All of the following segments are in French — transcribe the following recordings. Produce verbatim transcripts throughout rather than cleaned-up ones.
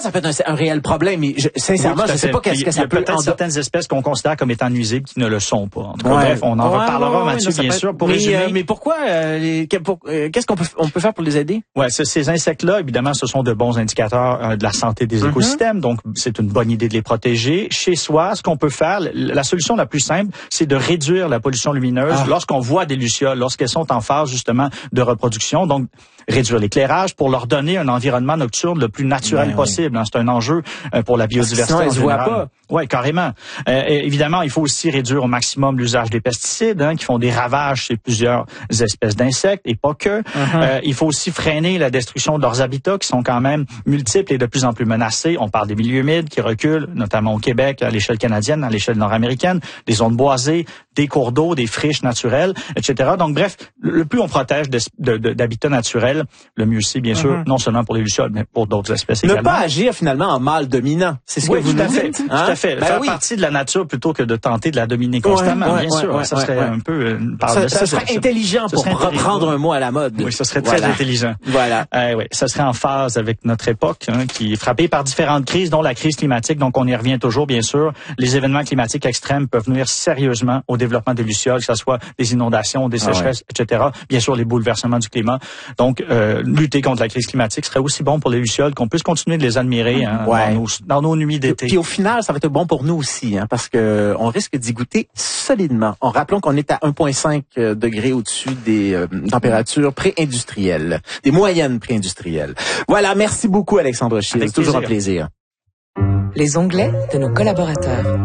ça peut être un, un réel problème. Mais je, sincèrement, oui, je sais pas qu'est-ce que ça peut... Il y a peut-être certaines espèces qu'on considère comme étant nuisibles qui ne le sont pas. En tout cas, ouais. bref, on en ouais, reparlera, ouais, Mathieu, ouais, bien peut... sûr, pour mais, résumer. Euh, mais pourquoi? Euh, les, pour, euh, qu'est-ce qu'on peut, on peut faire pour les aider? Ouais, ce, ces insectes-là, évidemment, ce sont de bons indicateurs euh, de la santé des mm-hmm. écosystèmes. Donc, c'est une bonne idée de les protéger. Chez soi, ce qu'on peut faire, la solution la plus simple, c'est de réduire la pollution lumineuse ah. lorsqu'on voit des lucioles, lorsqu'elles sont en phase, justement, de reproduction. Donc, réduire l'éclairage pour leur donner un environnement nocturne le plus naturel ben, possible. Oui. Hein, c'est un enjeu euh, pour la biodiversité. Sinon, en elles se voient pas. Oui, carrément. Euh, évidemment, il faut aussi réduire au maximum l'usage des pesticides, hein, qui font des ravages chez plusieurs espèces d'insectes et pas que. Uh-huh. Euh, il faut aussi freiner la destruction de leurs habitats qui sont quand même multiples et de plus en plus menacés. On parle des milieux humides qui reculent, notamment au Québec, à l'échelle canadienne, à l'échelle nord-américaine, des zones boisées, des cours d'eau, des friches naturelles, et cetera. Donc, bref, le plus on protège de, de, de, d'habitats naturels, le mieux c'est, bien uh-huh. sûr, non seulement pour les lucioles, mais pour d'autres espèces ne également. Ne pas agir finalement en mâle dominant. C'est ce oui, que vous tout à nous fait, dites. Tout à fait. Ben Faire oui. partie de la nature plutôt que de tenter de la dominer constamment, ouais, bien ouais, sûr. Ouais, ça serait ouais. un peu une part ça, de ça. Ça serait intelligent pour serait reprendre un mot à la mode. Oui, ça serait très voilà. intelligent. Voilà. Euh, oui, ça serait en phase avec notre époque, hein, qui est frappée par différentes crises, dont la crise climatique. Donc, on y revient toujours, bien sûr. Les événements climatiques extrêmes peuvent nuire sérieusement au développement des lucioles, que ce soit des inondations, des sécheresses, ah ouais. et cetera. Bien sûr, les bouleversements du climat. Donc, euh, lutter contre la crise climatique serait aussi bon pour les lucioles qu'on puisse continuer de les admirer hein, ouais. dans, nos, dans nos nuits d'été. Puis au final, ça va être bon pour nous aussi, hein, parce que on risque d'y goûter solidement. En rappelant qu'on est à un virgule cinq degrés au-dessus des euh, températures pré-industrielles, des moyennes pré-industrielles. Voilà, merci beaucoup Alexandre Chier, c'est toujours un plaisir. Les onglets de nos collaborateurs.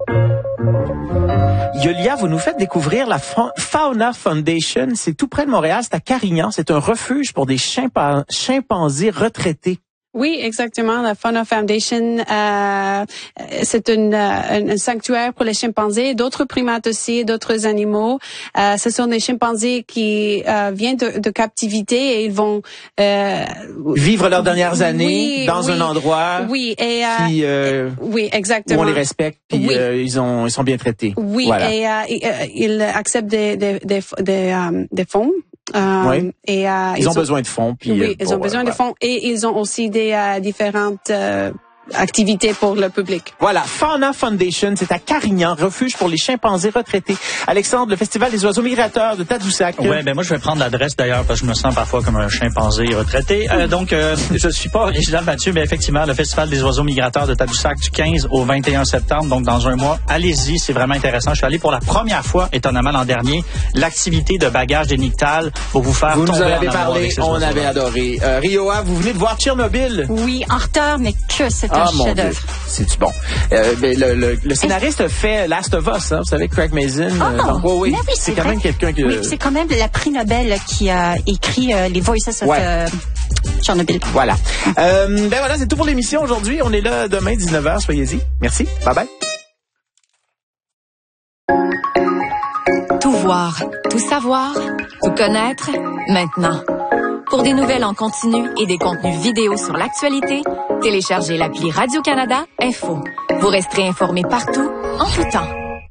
Yulia, vous nous faites découvrir la Fauna Foundation. C'est tout près de Montréal, c'est à Carignan. C'est un refuge pour des chimpan- chimpanzés retraités. Oui, exactement. La Fauna Foundation, euh, c'est une, un, un sanctuaire pour les chimpanzés, d'autres primates aussi, d'autres animaux. Euh, ce sont des chimpanzés qui euh, viennent de, de captivité et ils vont euh, vivre leurs dernières années oui, dans oui, un endroit oui, et, euh, qui, euh, oui, exactement. où on les respecte, puis oui. euh, ils ont, ils sont bien traités. Oui, voilà. et euh, ils acceptent des, des, des, des, um, des fonds. Euh, oui. et, euh, ils, ils ont, ont besoin de fonds. Puis, oui, euh, ils ont besoin euh, de fonds et ils ont aussi des euh, différentes euh, activités pour le public. Voilà, Fauna Foundation, c'est à Carignan, refuge pour les chimpanzés retraités. Alexandre, le Festival des oiseaux migrateurs de Tadoussac. Oui, ben moi je vais prendre l'adresse d'ailleurs parce que je me sens parfois comme un chimpanzé retraité. Euh, donc euh, je suis pas original Mathieu, mais effectivement le Festival des oiseaux migrateurs de Tadoussac du quinze au vingt et un septembre, donc dans un mois. Allez-y, c'est vraiment intéressant. Je suis allé pour la première fois, étonnamment l'an dernier, l'activité de bagage dénictal pour vous faire vous tomber nous en avez en parlé, on avait adoré. Euh, Rioa, vous venez de voir Tchernobyl. Oui, en retard, mais que c'est ah, un chef-d'œuvre. C'est-tu bon? Euh, ben, le, le, le scénariste a fait Last of Us, hein, vous savez, Craig Mazin. Oh, euh, donc, oh, oui, mais oui, c'est, c'est quand vrai. même quelqu'un qui... Oui, c'est quand même la prix Nobel qui a écrit euh, les Voices of ouais. euh, Tchernobyl. Voilà. euh, ben voilà, c'est tout pour l'émission aujourd'hui. On est là demain, dix-neuf heures, soyez-y. Merci, bye-bye. Tout voir, tout savoir, tout connaître, maintenant. Pour des nouvelles en continu et des contenus vidéo sur l'actualité, téléchargez l'appli Radio-Canada Info. Vous resterez informés partout, en tout temps.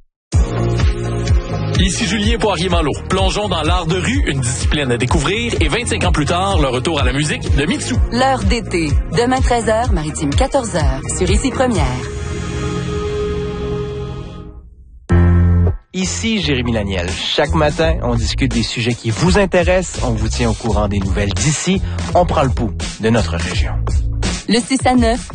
Ici Julien Poirier-Malo. Plongeons dans l'art de rue, une discipline à découvrir, et vingt-cinq ans plus tard, le retour à la musique de Mitsou. L'heure d'été, demain treize heures, Maritime quatorze heures, sur Ici Première. Ici Jérémy Laniel. Chaque matin, on discute des sujets qui vous intéressent, on vous tient au courant des nouvelles d'ici, on prend le pouls de notre région. Le six à neuf,